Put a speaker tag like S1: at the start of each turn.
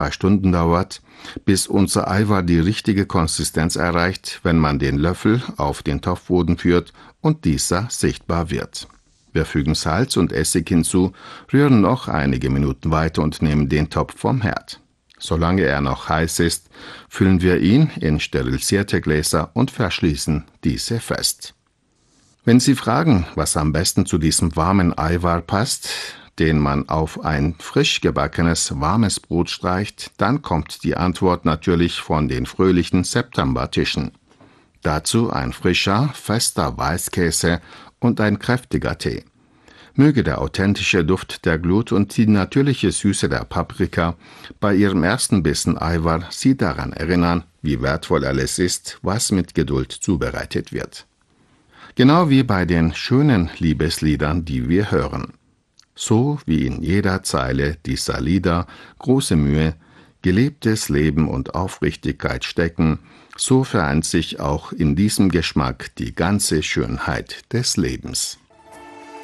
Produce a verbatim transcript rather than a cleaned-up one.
S1: Zwei Stunden dauert, bis unser Eiweiß die richtige Konsistenz erreicht, wenn man den Löffel auf den Topfboden führt und dieser sichtbar wird. Wir fügen Salz und Essig hinzu, rühren noch einige Minuten weiter und nehmen den Topf vom Herd. Solange er noch heiß ist, füllen wir ihn in sterilisierte Gläser und verschließen diese fest. Wenn Sie fragen, was am besten zu diesem warmen Eiweiß passt, den man auf ein frisch gebackenes, warmes Brot streicht, dann kommt die Antwort natürlich von den fröhlichen Septembertischen. Dazu ein frischer, fester Weißkäse und ein kräftiger Tee. Möge der authentische Duft der Glut und die natürliche Süße der Paprika bei Ihrem ersten Bissen Eiweiß Sie daran erinnern, wie wertvoll alles ist, was mit Geduld zubereitet wird. Genau wie bei den schönen Liebesliedern, die wir hören. So wie in jeder Zeile dieser Lieder große Mühe, gelebtes Leben und Aufrichtigkeit stecken, so vereint sich auch in diesem Geschmack die ganze Schönheit des Lebens.